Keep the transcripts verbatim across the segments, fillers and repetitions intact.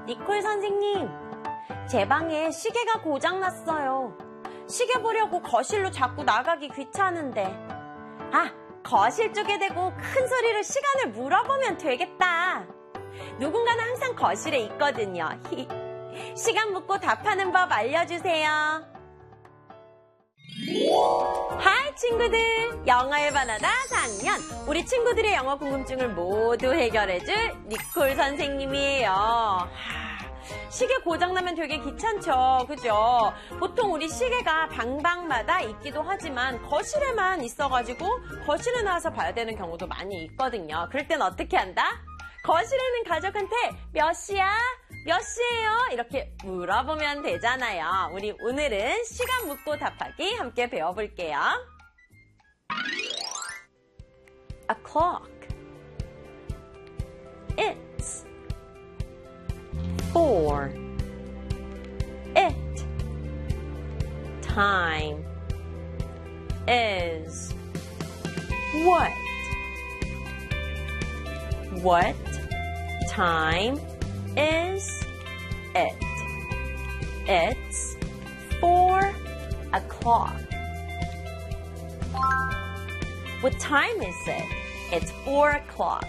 니콜 선생님, 제 방에 시계가 고장났어요. 시계 보려고 거실로 자꾸 나가기 귀찮은데. 아, 거실 쪽에 대고 큰 소리로 시간을 물어보면 되겠다. 누군가는 항상 거실에 있거든요. 시간 묻고 답하는 법 알려주세요. 하이 친구들, 영어의 바나다 사 학년 우리 친구들의 영어 궁금증을 모두 해결해줄 니콜 선생님이에요. 시계 고장나면 되게 귀찮죠, 그죠? 보통 우리 시계가 방방마다 있기도 하지만 거실에만 있어가지고 거실에 나와서 봐야 되는 경우도 많이 있거든요. 그럴 땐 어떻게 한다? 거실에 있는 가족한테 몇 시야? 몇 시예요? 이렇게 물어보면 되잖아요. 우리 오늘은 시간 묻고 답하기 함께 배워볼게요. A clock. It's four. It. Time. Is. What? What time is it? It's four o'clock. What time is it? It's four o'clock.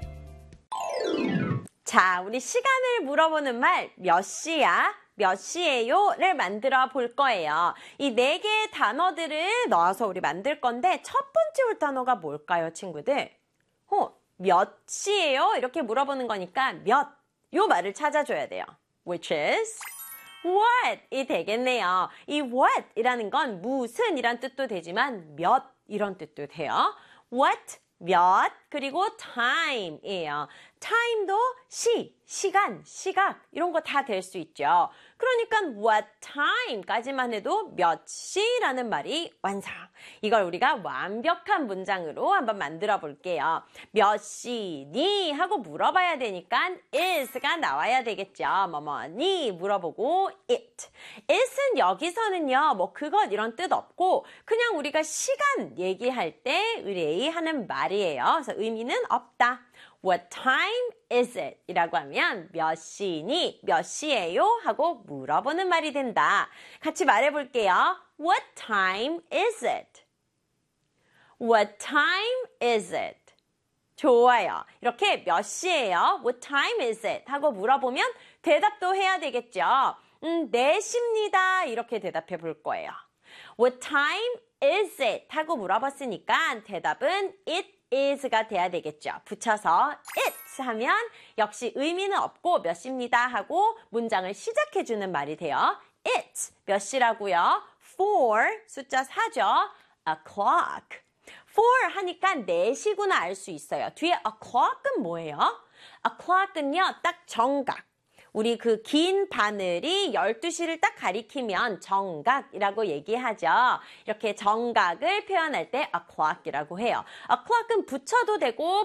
자, 우리 시간을 물어보는 말, 몇 시야? 몇 시예요?를 만들어 볼 거예요. 이 네 개의 단어들을 넣어서 우리 만들 건데 첫 번째 올 단어가 뭘까요, 친구들? 어, 몇 시예요? 이렇게 물어보는 거니까 몇, 요 말을 찾아줘야 돼요. Which is what이 되겠네요. 이 what 이라는 건 무슨 이란 뜻도 되지만 몇 이런 뜻도 돼요. What, 몇, 그리고 time이에요. time도 시, 시간, 시각 이런 거 다 될 수 있죠. 그러니까 what time까지만 해도 몇 시라는 말이 완성. 이걸 우리가 완벽한 문장으로 한번 만들어 볼게요. 몇 시니 하고 물어봐야 되니까 is가 나와야 되겠죠. 뭐뭐니 물어보고 it. it은 여기서는요, 뭐 그것 이런 뜻 없고 그냥 우리가 시간 얘기할 때 의뢰하는 말이에요. 그래서 의미는 없다. What time is it? 이라고 하면 몇 시니? 몇 시예요? 하고 물어보는 말이 된다. 같이 말해볼게요. What time is it? What time is it? 좋아요. 이렇게 몇 시예요? What time is it? 하고 물어보면 대답도 해야 되겠죠. 음, 네 시입니다. 이렇게 대답해 볼 거예요. What time is it? 하고 물어봤으니까 대답은 it is가 돼야 되겠죠. 붙여서 it 하면 역시 의미는 없고 몇 시입니다 하고 문장을 시작해주는 말이 돼요. it 몇 시라고요? four 숫자 사죠. o'clock. four 하니까 네 시구나 알 수 있어요. 뒤에 o'clock은 뭐예요? o'clock은요 딱 정각. 우리 그 긴 바늘이 열두 시를 딱 가리키면 정각이라고 얘기하죠. 이렇게 정각을 표현할 때 o'clock이라고 해요. o'clock은 붙여도 되고